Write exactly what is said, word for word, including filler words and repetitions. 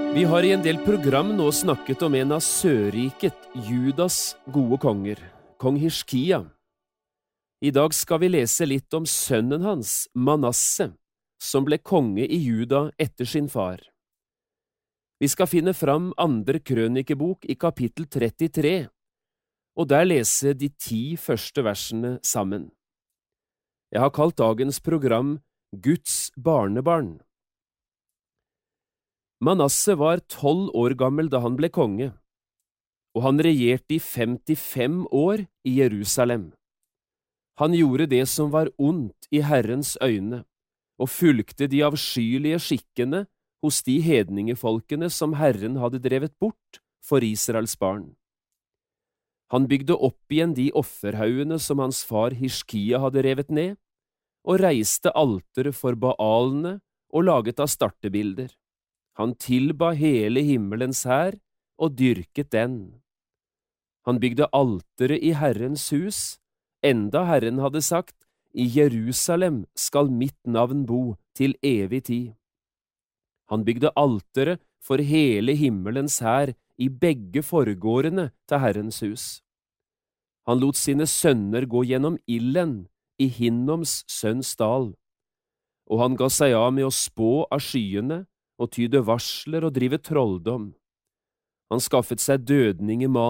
Vi har i en del program nå snakket om en av Sørriket, Judas gode konger, kong Hiskia. I dag skal vi lese litt om sønnen hans, Manasse, som ble konge i Juda etter sin far. Vi skal finne fram andre krønikebok i kapittel trettitre, og der lese de ti første versene sammen. Jeg har kalt dagens program Guds barnebarn. Manasse var tolv år gammel da han ble konge, og han regjerte i femtifem år i Jerusalem. Han gjorde det som var ondt i Herrens øyne, og fulgte de avskyelige skikkene hos de hedningefolkene som Herren hadde drevet bort for Israels barn. Han bygde opp igjen de offerhaugene som hans far Hiskia hadde revet ned, og reiste altere for Baalene og laget astartebilder. Han tilba hele himmelens hær og dyrket den. Han bygde altere i Herrens hus, enda Herren hadde sagt, i Jerusalem skal mitt navn bo til evig tid. Han bygde altere for hele himmelens hær i begge forgårdene til Herrens hus. Han lot sine sønner gå gjennom ilden i Hinnoms sønns dal, og han ga seg av med å spå av skyene og tyde varsler og drive trolldom. Han skaffet seg dødningemat